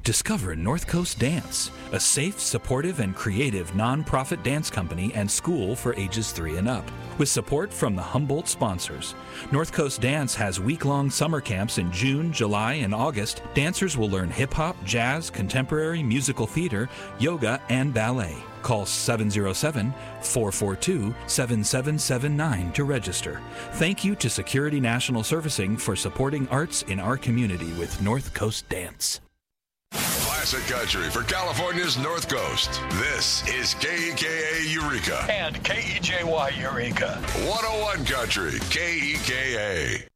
Discover North Coast Dance, a safe, supportive, and creative nonprofit dance company and school for ages 3 and up. With support from the Humboldt sponsors, North Coast Dance has week-long summer camps in June, July, and August. Dancers will learn hip-hop, jazz, contemporary, musical theater, yoga, and ballet. Call 707-442-7779 to register. Thank you to Security National Servicing for supporting arts in our community with North Coast Dance. Classic country for California's North Coast. This is KEKA Eureka. And KEJY Eureka. 101 Country, KEKA.